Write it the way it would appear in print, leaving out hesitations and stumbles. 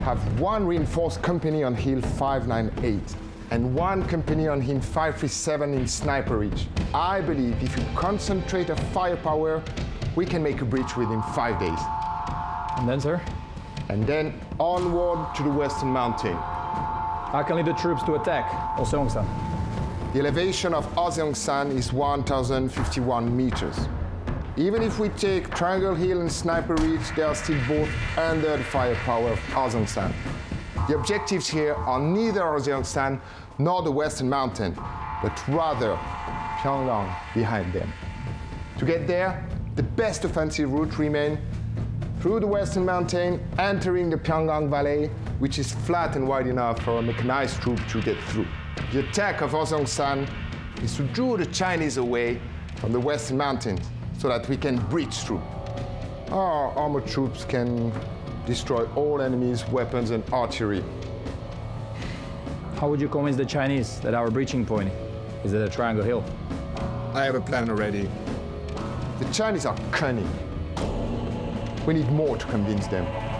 Have one reinforced company on Hill 598 and one company on Hill 537 in Sniper Ridge. I believe if we concentrate our firepower, we can make a breach within 5 days. And then, sir? And then onward to the Western Mountain. I can lead the troops to attack Oseongsan. The elevation of Oseongsan is 1,051 meters. Even if we take Triangle Hill and Sniper Ridge, they are still both under the firepower of Oseongsan. The objectives here are neither Oseongsan nor the Western Mountain, but rather Pyongyang behind them. To get there, the best offensive route remains through the Western Mountain, entering the Pyongyang Valley, which is flat and wide enough for a mechanized troop to get through. The attack of Oseongsan is to draw the Chinese away from the Western Mountains so that we can breach through. Our armored troops can destroy all enemies' weapons and artillery. How would you convince the Chinese that our breaching point is at a Triangle Hill? I have a plan already. The Chinese are cunning. We need more to convince them.